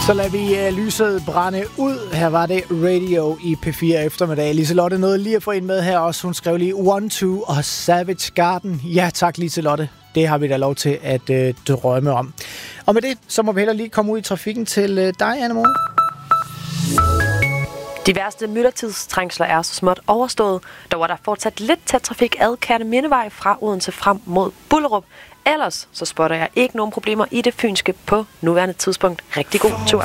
Så lader vi lyset brænde ud. Her var det Radio i P4 eftermiddag. Liselotte nåede lige at få en med her også. Hun skrev lige 1-2 og Savage Garden. Ja tak, Liselotte. Det har vi da lov til at drømme om. Og med det, så må vi heller lige komme ud i trafikken til dig, Anne-Marie. De værste myldretidstrængsler er så småt overstået. Dog er der fortsat lidt tæt trafik ad Kertemindevej fra Odense frem mod Bullerup. Ellers så spotter jeg ikke nogen problemer i det fynske på nuværende tidspunkt. Rigtig god tur.